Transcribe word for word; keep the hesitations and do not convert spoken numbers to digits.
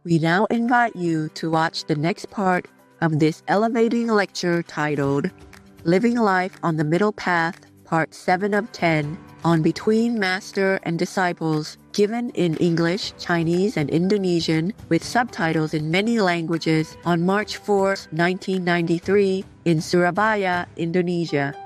We now invite you to watch the next part of this elevating lecture titled Living Life on the Middle Path, Part seven of ten, on Between Master and Disciples, given in English, Chinese, and Indonesian, with subtitles in many languages on March fourth, nineteen ninety-three, in Surabaya, Indonesia.